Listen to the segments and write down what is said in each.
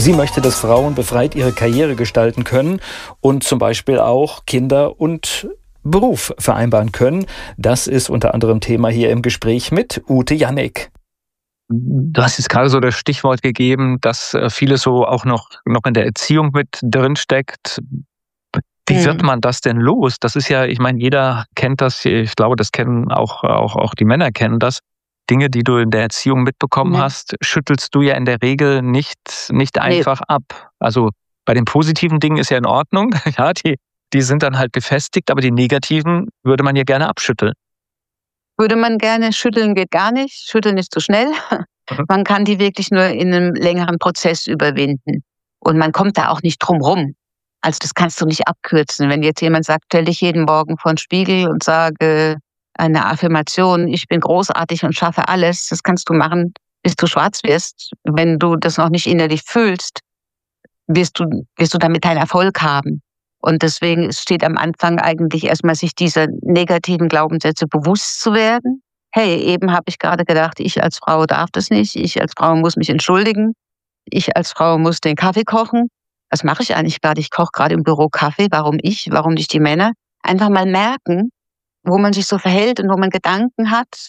Sie möchte, dass Frauen befreit ihre Karriere gestalten können und zum Beispiel auch Kinder und Beruf vereinbaren können. Das ist unter anderem Thema hier im Gespräch mit Ute Jannik. Du hast jetzt gerade so das Stichwort gegeben, dass vieles so auch noch in der Erziehung mit drin steckt. Wie wird man das denn los? Das ist ja, ich meine, jeder kennt das. Ich glaube, das kennen auch die Männer kennen das. Dinge, die du in der Erziehung mitbekommen hast, schüttelst du ja in der Regel nicht einfach ab. Also bei den positiven Dingen ist ja in Ordnung, ja, die sind dann halt gefestigt, aber die negativen würde man ja gerne abschütteln. Würde man gerne, schütteln geht gar nicht, schütteln ist zu schnell. Man kann die wirklich nur in einem längeren Prozess überwinden. Und man kommt da auch nicht drum rum. Also das kannst du nicht abkürzen. Wenn jetzt jemand sagt, stell dich jeden Morgen vor den Spiegel und sage eine Affirmation, ich bin großartig und schaffe alles, das kannst du machen, bis du schwarz wirst. Wenn du das noch nicht innerlich fühlst, wirst du damit keinen Erfolg haben. Und deswegen steht am Anfang eigentlich erstmal, sich dieser negativen Glaubenssätze bewusst zu werden. Hey, eben habe ich gerade gedacht, ich als Frau darf das nicht, ich als Frau muss mich entschuldigen, ich als Frau muss den Kaffee kochen. Was mache ich eigentlich gerade? Ich koche gerade im Büro Kaffee. Warum ich? Warum nicht die Männer? Einfach mal merken, wo man sich so verhält und wo man Gedanken hat,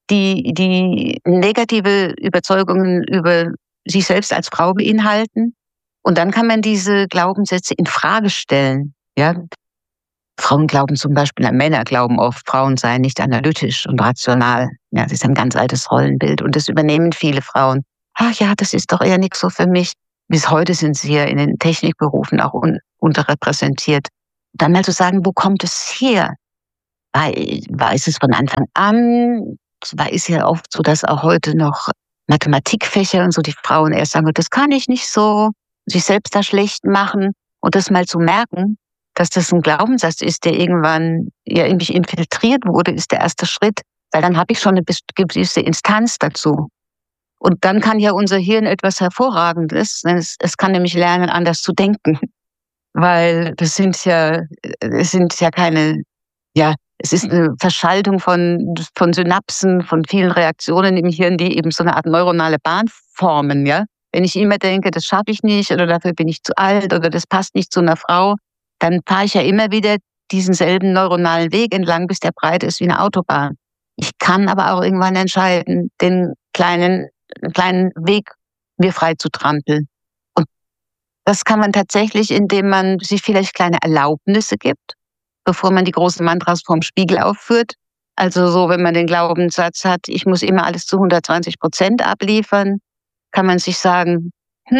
die negative Überzeugungen über sich selbst als Frau beinhalten. Und dann kann man diese Glaubenssätze in Frage stellen. Ja? Frauen glauben zum Beispiel, Männer glauben oft, Frauen seien nicht analytisch und rational. Ja, das ist ein ganz altes Rollenbild und das übernehmen viele Frauen. Ach ja, das ist doch eher nichts so für mich. Bis heute sind sie ja in den Technikberufen auch unterrepräsentiert. Dann mal zu sagen, wo kommt es her? War es von Anfang an? War es ja oft so, dass auch heute noch Mathematikfächer und so die Frauen erst sagen, das kann ich nicht so, sich selbst da schlecht machen. Und das mal zu merken, dass das ein Glaubenssatz ist, der irgendwann ja in mich infiltriert wurde, ist der erste Schritt. Weil dann habe ich schon eine gewisse Instanz dazu. Und dann kann ja unser Hirn etwas Hervorragendes. Es kann nämlich lernen, anders zu denken. Weil es sind ja keine, ja, es ist eine Verschaltung von Synapsen, von vielen Reaktionen im Hirn, die eben so eine Art neuronale Bahn formen, ja. Wenn ich immer denke, das schaffe ich nicht oder dafür bin ich zu alt oder das passt nicht zu einer Frau, dann fahre ich ja immer wieder diesen selben neuronalen Weg entlang, bis der breit ist wie eine Autobahn. Ich kann aber auch irgendwann entscheiden, den kleinen Weg mir frei zu trampeln. Und das kann man tatsächlich, indem man sich vielleicht kleine Erlaubnisse gibt, bevor man die großen Mantras vorm Spiegel aufführt. Also so, wenn man den Glaubenssatz hat, ich muss immer alles zu 120% abliefern, kann man sich sagen,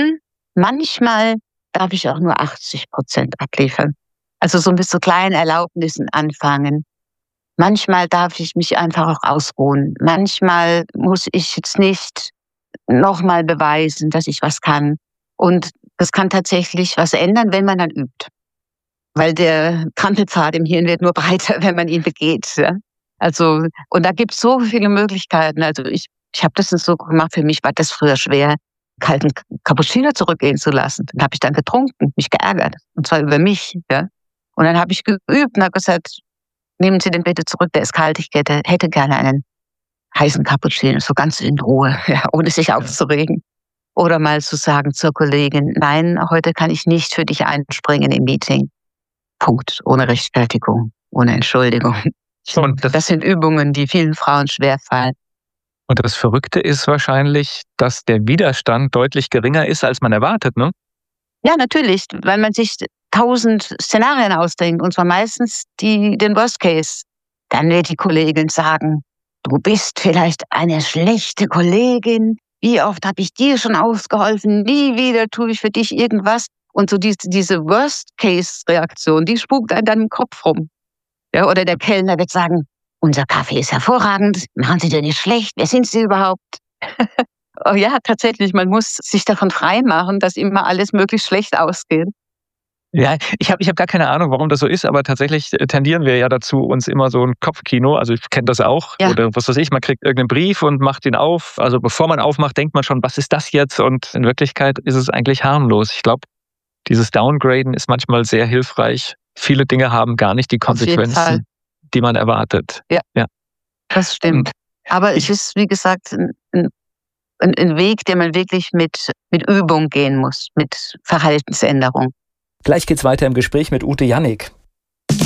manchmal darf ich auch nur 80% abliefern. Also so mit so kleinen Erlaubnissen anfangen. Manchmal darf ich mich einfach auch ausruhen. Manchmal muss ich jetzt nicht nochmal beweisen, dass ich was kann. Und das kann tatsächlich was ändern, wenn man dann übt. Weil der Trampelpfad im Hirn wird nur breiter, wenn man ihn begeht. Ja? Also, und da gibt es so viele Möglichkeiten. Also ich habe das so gemacht, für mich war das früher schwer, kalten Cappuccino zurückgehen zu lassen. Den habe ich dann getrunken, mich geärgert. Und zwar über mich. Ja? Und dann habe ich geübt und habe gesagt, nehmen Sie den bitte zurück, der ist kalt, ich hätte gerne einen heißen Cappuccino, so ganz in Ruhe, ja, ohne sich aufzuregen. Oder mal zu sagen zur Kollegin, nein, heute kann ich nicht für dich einspringen im Meeting. Punkt. Ohne Rechtfertigung, ohne Entschuldigung. Und das sind Übungen, die vielen Frauen schwerfallen. Und das Verrückte ist wahrscheinlich, dass der Widerstand deutlich geringer ist, als man erwartet, ne? Ja, natürlich, weil man sich 1000 Szenarien ausdenkt, und zwar meistens den Worst Case. Dann wird die Kollegin sagen, du bist vielleicht eine schlechte Kollegin. Wie oft habe ich dir schon ausgeholfen? Nie wieder tue ich für dich irgendwas. Und so diese Worst-Case-Reaktion, die spukt an deinem Kopf rum. Ja, oder der Kellner wird sagen, unser Kaffee ist hervorragend, machen Sie den nicht schlecht, wer sind Sie überhaupt? Oh ja, tatsächlich, man muss sich davon freimachen, dass immer alles möglichst schlecht ausgeht. Ja, ich hab gar keine Ahnung, warum das so ist, aber tatsächlich tendieren wir ja dazu, uns immer so ein Kopfkino, also ich kenne das auch, ja. Oder was weiß ich, man kriegt irgendeinen Brief und macht ihn auf, also bevor man aufmacht, denkt man schon, was ist das jetzt? Und in Wirklichkeit ist es eigentlich harmlos. Ich glaube, dieses Downgraden ist manchmal sehr hilfreich. Viele Dinge haben gar nicht die Konsequenzen, die man erwartet. Ja. Das stimmt. Aber es ist, wie gesagt, ein ein Weg, den man wirklich mit Übung gehen muss, mit Verhaltensänderung. Gleich geht's weiter im Gespräch mit Ute Jannik.